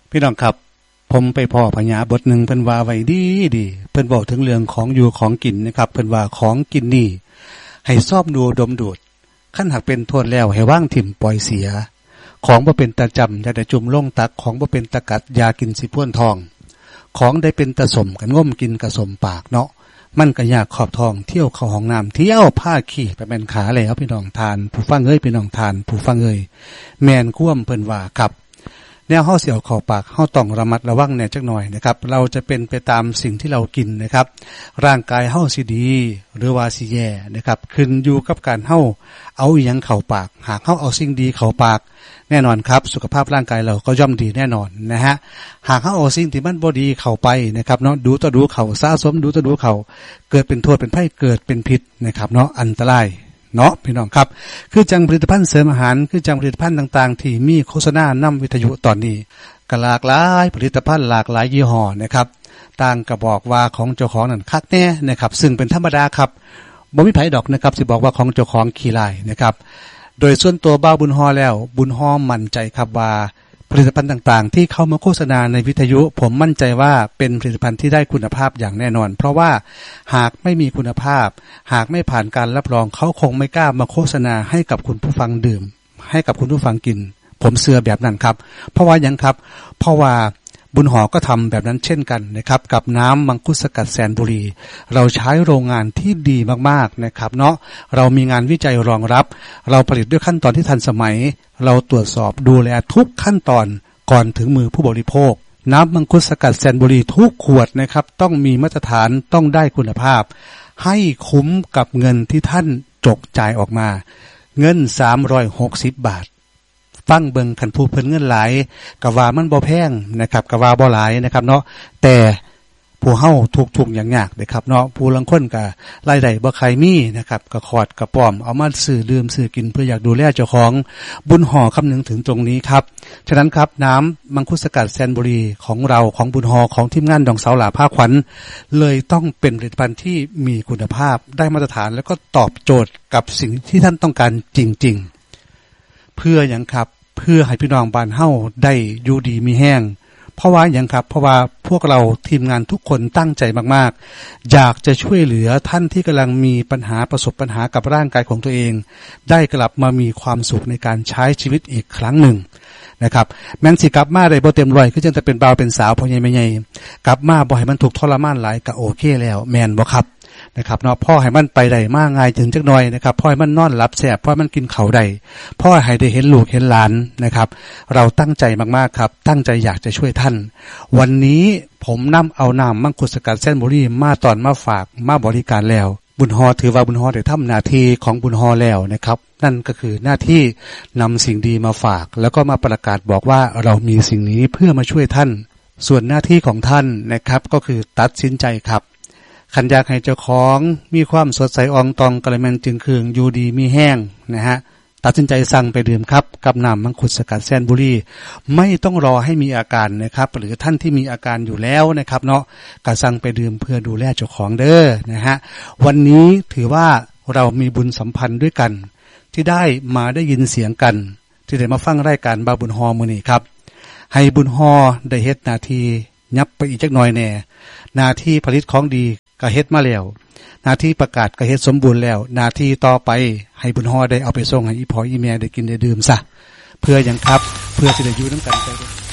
พี่น้องครับผมไปพ่อพญาบทหนึ่งเพิ่นว่าไว้ดีเพิ่นบอกถึงเรื่องของอยู่ของกินนะครับเพิ่นว่าของกินนี่ให้ซอบดูดมดูดขั้นหากเป็นโทษแล้วให้ว่างถิ่มปล่อยเสียของบ่เป็นตาจำอย่าได้จุ่มลงตักของบ่เป็นตะกัดยากินสิพ่วนทองของได้เป็นตะสมกันง่มกินกระสมปากเนาะมันก็ยากขอบทองเที่ยวเข้าห้องน้ำเที่ยวผ้าขี่ไปเป็นขาแล้วพี่น้องทานผู้ฟังเอ้ยพี่น้องทานผู้ฟังเอ้ยแมนคว่ำเพิ่นว่าครับแนวเฮาเสียวเข้าปากเฮาต้องระมัดระวังแน่จักหน่อยนะครับเราจะเป็นไปตามสิ่งที่เรากินนะครับร่างกายเฮาสิดีหรือว่าสิแย่นะครับขึ้นอยู่กับการเฮาเอาอีหยังเข้าปากหากเฮาเอาสิ่งดีเข้าปากแน่นอนครับสุขภาพร่างกายเราก็ย่อมดีแน่นอนนะฮะหากเฮาเอาสิ่งที่มันบ่ดีเข้าไปนะครับเนาะดูต่อดูเข้าสะสมดูต่อดูเข้าเกิดเป็นโทษเป็นภัยเกิดเป็นพิษนะครับเนาะอันตรายเนาะพี่น้องครับคือจังผลิตภัณฑ์เสริมอาหารคือจังผลิตภัณฑ์ต่างๆที่มีโฆษณานำวิทยุตอนนี้ก็หลากหลายผลิตภัณฑ์หลากหลายยี่ห้อนะครับต่างก็บอกว่าของเจ้าของนั่นคักแน่นะครับซึ่งเป็นธรรมดาครับบ่มีไผดอกนะครับสิบอกว่าของเจ้าของขี้ลายนะครับโดยส่วนตัวบ้าบุญฮอแล้วบุญฮอมั่นใจครับว่าผลิตภัณฑ์ต่างๆที่เข้ามาโฆษณาในวิทยุผมมั่นใจว่าเป็นผลิตภัณฑ์ที่ได้คุณภาพอย่างแน่นอนเพราะว่าหากไม่มีคุณภาพหากไม่ผ่านการรับรองเขาคงไม่กล้ามาโฆษณาให้กับคุณผู้ฟังดื่มให้กับคุณผู้ฟังกินผมเชื่อแบบนั้นครับเพราะว่ายังครับเพราะว่าบุญหอก็ทำแบบนั้นเช่นกันนะครับกับน้ำมังคุดสกัดแสนบุรีเราใช้โรงงานที่ดีมากๆนะครับเนาะเรามีงานวิจัยรองรับเราผลิตด้วยขั้นตอนที่ทันสมัยเราตรวจสอบดูแลทุกขั้นตอนก่อนถึงมือผู้บริโภคน้ำมังคุดสกัดแสนบุรีทุกขวดนะครับต้องมีมาตรฐานต้องได้คุณภาพให้คุ้มกับเงินที่ท่านจกจ่ายออกมาเงิน360 บาทฟังเบิ่งคันผู้เพิ่นเงินหลายก็ว่ามันบ่แพงนะครับก็ว่าบ่หลายนะครับเนาะแต่ผู้เฮาทุกๆอย่างยากเด้ครับเนาะผู้ลางคนก็รายได้บ่ใครมีนะครับก็ขอดกระป้อมเอามาซื้อดื่มซื้อกินเพื่ออยากดูแลเจ้าของบุญห่อคำนึงถึงตรงนี้ครับฉะนั้นครับน้ำมังคุดสกัดแสนบุรีของเราของบุญห่อของทีมงานดองเสาหลาผ้าขวัญเลยต้องเป็นผลิตภัณฑ์ที่มีคุณภาพได้มาตรฐานแล้วก็ตอบโจทย์กับสิ่งที่ท่านต้องการจริงๆเพื่อหยังครับเพื่อให้พี่น้องบ้านเฮาได้อยู่ดีมีแห้งเพราะว่าอย่างครับเพราะว่าพวกเราทีมงานทุกคนตั้งใจมากๆอยากจะช่วยเหลือท่านที่กำลังมีปัญหาประสบปัญหากับร่างกายของตัวเองได้กลับมามีความสุขในการใช้ชีวิตอีกครั้งหนึ่งนะครับแม้นสิกลับมาได้บ่เต็มร้อยคือจังแต่เป็นบ่าวเป็นสาวพ่อใหญ่แม่ใหญ่กลับมาบ่ให้มันถูกทรมานหลายก็โอเคแล้วแม่นบ่ครับนะครับเนาะพ่อให้มันไปได้มาง่ายถึงจักหน่อยนะครับพ่อให้มันนอนหลับแซ่บพ่อให้มันกินข้าวได้พ่อให้ได้เห็นลูกเห็นหลานนะครับเราตั้งใจมากๆครับตั้งใจอยากจะช่วยท่านวันนี้ผมนำเอาน้ำมังคุดสกัดแสนบุรีมาตอนมาฝากมาบริการแล้วบุญฮอถือว่าบุญฮอได้ทำหน้าที่ของบุญฮอแล้วนะครับนั่นก็คือหน้าที่นำสิ่งดีมาฝากแล้วก็มาประกาศบอกว่าเรามีสิ่งนี้เพื่อมาช่วยท่านส่วนหน้าที่ของท่านนะครับก็คือตัดสินใจครับขันอยากให้เจ้าของมีความสดใสอองตองกระแมนจึงเคืองอยู่ดีมีแห้งนะฮะตัดสินใจสั่งไปดื่มครับกับน้ำมังคุดสกัดแสนบุรีไม่ต้องรอให้มีอาการนะครับหรือท่านที่มีอาการอยู่แล้วนะครับเนาะก็สั่งไปดื่มเพื่อดูแลเจ้าของเด้อนะฮะวันนี้ถือว่าเรามีบุญสัมพันธ์ด้วยกันที่ได้มาได้ยินเสียงกันที่ได้มาฟังรายการบาบุญฮอมื้อนี้ครับให้บุญฮอได้เฮ็ดหน้าที่ยับไปอีกจักหน่อยแน่หน้าที่ผลิตของดีก็เฮ็ดมาแล้วหน้าที่ประกาศก็เฮ็ดสมบูรณ์แล้วหน้าที่ต่อไปให้บุญฮอได้เอาไปส่งให้อีพ่ออีแม่ได้กินได้ดื่มซะเพื่อหยังครับเพื่อสิได้อยู่นำกันไป